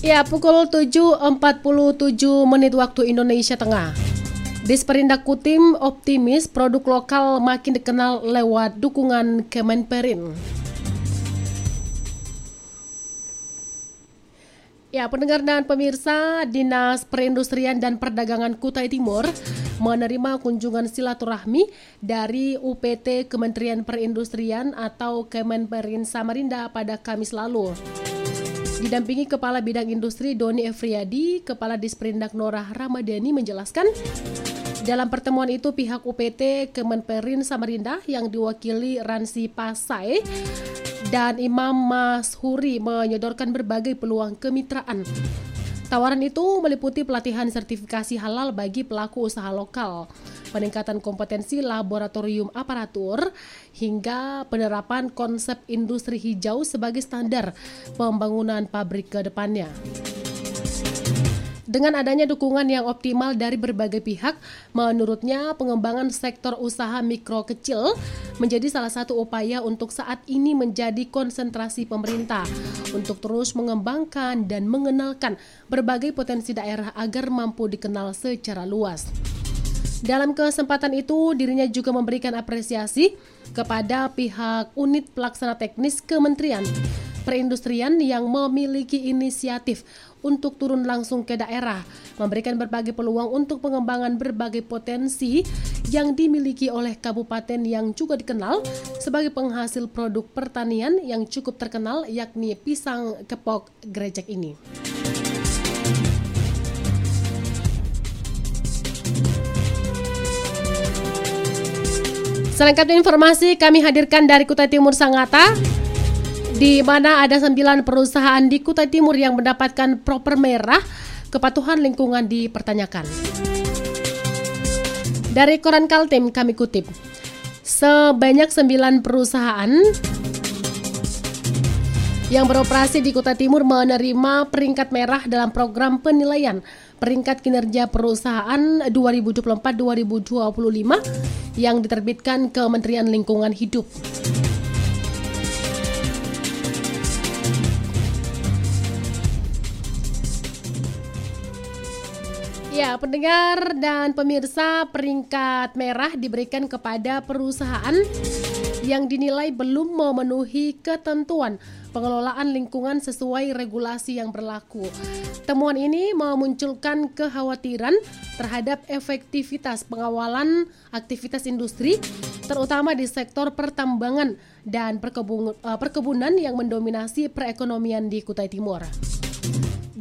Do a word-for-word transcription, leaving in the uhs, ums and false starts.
Ya, pukul tujuh empat puluh tujuh menit waktu Indonesia Tengah. Disperindak Kutim optimis produk lokal makin dikenal lewat dukungan Kemenperin. Ya, pendengar dan pemirsa, Dinas Perindustrian dan Perdagangan Kutai Timur menerima kunjungan silaturahmi dari U P T Kementerian Perindustrian atau Kemenperin Samarinda pada Kamis lalu. Didampingi Kepala Bidang Industri Doni Efriadi, Kepala Disperindak Norah Ramadhani menjelaskan, dalam pertemuan itu pihak U P T Kemenperin Samarinda yang diwakili Ransi Pasai dan Imam Mas Huri menyodorkan berbagai peluang kemitraan. Tawaran itu meliputi pelatihan sertifikasi halal bagi pelaku usaha lokal, peningkatan kompetensi laboratorium aparatur, hingga penerapan konsep industri hijau sebagai standar pembangunan pabrik ke depannya. Dengan adanya dukungan yang optimal dari berbagai pihak, menurutnya pengembangan sektor usaha mikro kecil menjadi salah satu upaya untuk saat ini menjadi konsentrasi pemerintah untuk terus mengembangkan dan mengenalkan berbagai potensi daerah agar mampu dikenal secara luas. Dalam kesempatan itu, dirinya juga memberikan apresiasi kepada pihak unit pelaksana teknis Kementerian Perindustrian yang memiliki inisiatif untuk turun langsung ke daerah, memberikan berbagai peluang untuk pengembangan berbagai potensi yang dimiliki oleh kabupaten yang juga dikenal sebagai penghasil produk pertanian yang cukup terkenal, yakni pisang kepok grecek ini. Selengkapnya informasi kami hadirkan dari Kutai Timur Sangatta, di mana ada sembilan perusahaan di Kutai Timur yang mendapatkan proper merah, kepatuhan lingkungan dipertanyakan. Dari Koran Kaltim kami kutip, sebanyak sembilan perusahaan yang beroperasi di Kutai Timur menerima peringkat merah dalam program penilaian peringkat kinerja perusahaan dua ribu dua puluh empat dua ribu dua puluh lima yang diterbitkan Kementerian Lingkungan Hidup. Ya, pendengar dan pemirsa, peringkat merah diberikan kepada perusahaan yang dinilai belum memenuhi ketentuan pengelolaan lingkungan sesuai regulasi yang berlaku. Temuan ini memunculkan kekhawatiran terhadap efektivitas pengawalan aktivitas industri, terutama di sektor pertambangan dan perkebun, perkebunan yang mendominasi perekonomian di Kutai Timur.